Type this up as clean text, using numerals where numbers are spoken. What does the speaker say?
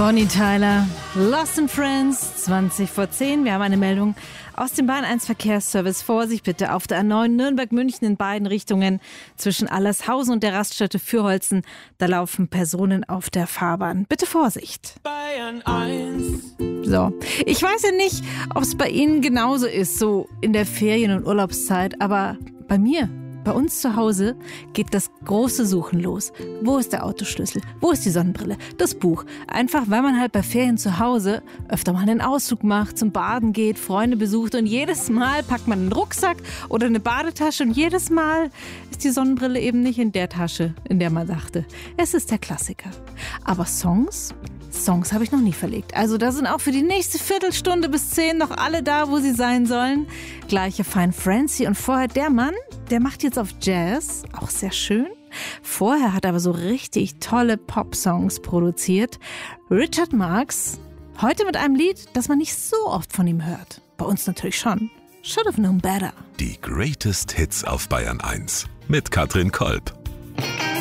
Bonnie Tyler, Lost in Friends, 20 vor 10. Wir haben eine Meldung aus dem Bahn 1 Verkehrsservice. Vorsicht bitte auf der A9 Nürnberg-München in beiden Richtungen zwischen Allershausen und der Raststätte Fürholzen. Da laufen Personen auf der Fahrbahn. Bitte Vorsicht. Bayern 1. So, ich weiß ja nicht, ob es bei Ihnen genauso ist, so in der Ferien- und Urlaubszeit, aber bei uns zu Hause geht das große Suchen los. Wo ist der Autoschlüssel? Wo ist die Sonnenbrille? Das Buch. Einfach, weil man halt bei Ferien zu Hause öfter mal einen Ausflug macht, zum Baden geht, Freunde besucht und jedes Mal packt man einen Rucksack oder eine Badetasche und jedes Mal ist die Sonnenbrille eben nicht in der Tasche, in der man dachte. Es ist der Klassiker. Aber Songs habe ich noch nie verlegt. Also da sind auch für die nächste Viertelstunde bis 10 noch alle da, wo sie sein sollen. Gleiche Fine Francie und vorher der Mann, der macht jetzt auf Jazz, auch sehr schön. Vorher hat er aber so richtig tolle Pop-Songs produziert. Richard Marx, heute mit einem Lied, das man nicht so oft von ihm hört. Bei uns natürlich schon. Should have known better. Die Greatest Hits auf Bayern 1 mit Katrin Kolb.